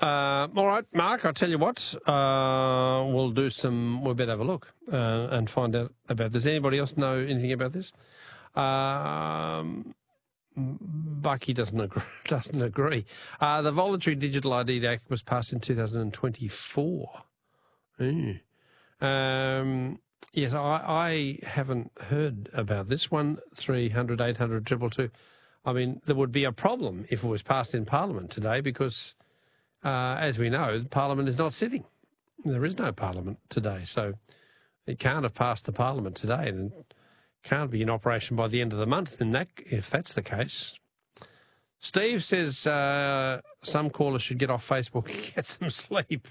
All right, Mark, I'll tell you what, we'll better have a look and find out about this. Anybody else know anything about this? Bucky doesn't agree. The Voluntary Digital ID Act was passed in 2024. Yes, I haven't heard about this one. 300 800 222. I mean, there would be a problem if it was passed in Parliament today because, as we know, Parliament is not sitting. There is no Parliament today, so it can't have passed the Parliament today and can't be in operation by the end of the month, if that's the case. Steve says some callers should get off Facebook and get some sleep.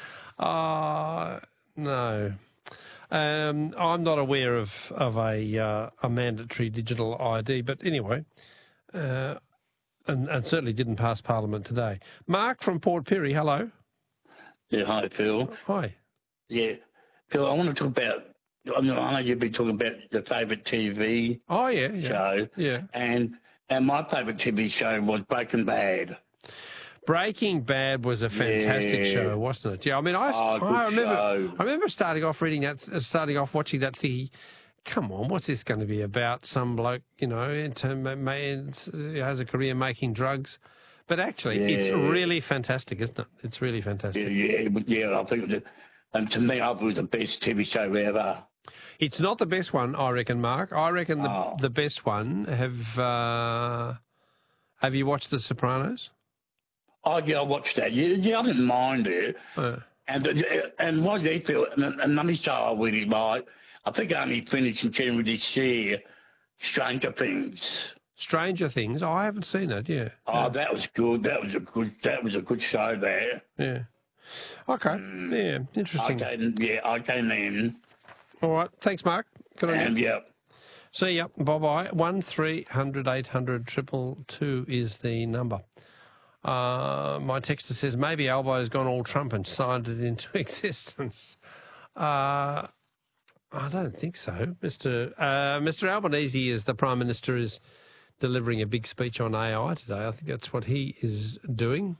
No. I'm not aware of a mandatory digital ID, but anyway, and certainly didn't pass Parliament today. Mark from Port Pirie, hello. Yeah, hi, Phil. Hi. Yeah, Phil, I want to talk about, I know you've been talking about your favourite TV show. Yeah. And my favourite TV show was Breaking Bad. Breaking Bad was a fantastic show, wasn't it? Yeah, I mean, I remember starting off watching that thing. Come on, what's this going to be about? Some bloke, has a career making drugs. But actually, it's really fantastic, isn't it? It's really fantastic. Yeah, I think and to me, I thought it was the best TV show ever. It's not the best one, I reckon, Mark. I reckon the best one. Have you watched The Sopranos? Oh, yeah, I watched that. Yeah, I didn't mind it. And what do you feel? Another show I really like, I think I only finished in January this year, Stranger Things. Stranger Things? Oh, I haven't seen it, yeah. Oh, that was good. That was a good show there. Yeah. Okay. Yeah, interesting. Okay, then. All right. Thanks, Mark. Good on you. Yeah. See ya. Bye-bye. 1300 800 222 is the number. My texter says maybe Albo's gone all Trump and signed it into existence. I don't think so. Mr. Albanese, is the Prime Minister, is delivering a big speech on AI today. I think that's what he is doing.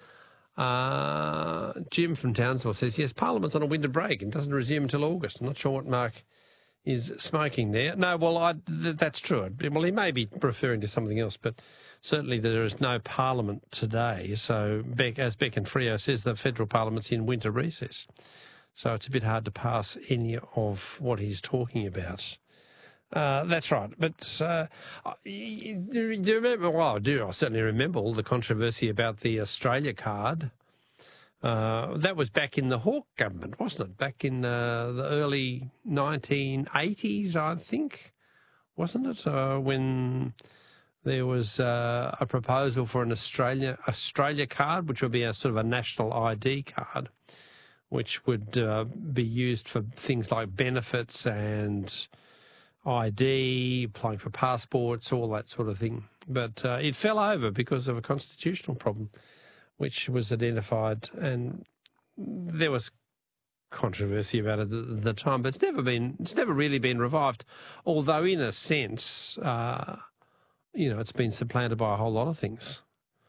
Jim from Townsville says, yes, Parliament's on a winter break and doesn't resume until August. I'm not sure what Mark is smoking there. No, well, that's true. Well, he may be referring to something else, but certainly there is no Parliament today. So, as Beck and Freo says, the federal Parliament's in winter recess. So it's a bit hard to pass any of what he's talking about. That's right. But do you remember? Well, I do. I certainly remember all the controversy about the Australia card. That was back in the Hawke government, wasn't it? Back in the early 1980s, I think, wasn't it? When there was a proposal for an Australia card, which would be a sort of a national ID card, which would be used for things like benefits and ID, applying for passports, all that sort of thing. But it fell over because of a constitutional problem, which was identified, and there was controversy about it at the time. But it's never really been revived. Although, in a sense, it's been supplanted by a whole lot of things.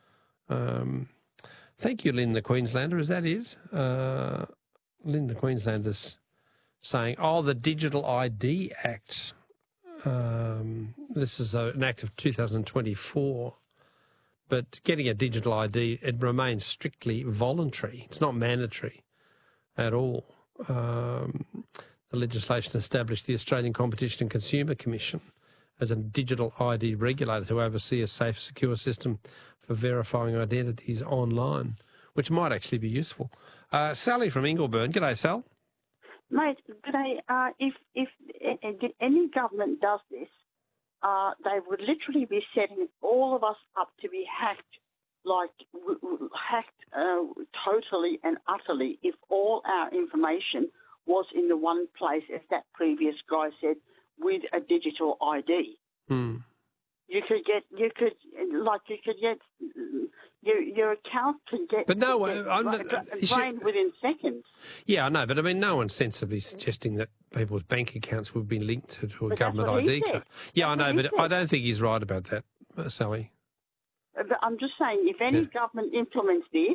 Thank you, Lynn the Queenslander. Is that it? Lynn the Queenslander's saying, the Digital ID Act. This is an act of 2024. But getting a digital ID, it remains strictly voluntary. It's not mandatory at all. The legislation established the Australian Competition and Consumer Commission as a digital ID regulator to oversee a safe, secure system for verifying identities online, which might actually be useful. Sally from Ingleburn. G'day, Sal. Mate, g'day. If any government does this, they would literally be setting all of us up to be hacked, totally and utterly, if all our information was in the one place, as that previous guy said, with a digital ID. Your account could get. But no, drained within seconds. Yeah, I know, but I mean, no one's sensibly suggesting that people's bank accounts would be linked to a government ID card. Yeah, I know, but I don't think he's right about that, Sally. But I'm just saying, if any government implements this,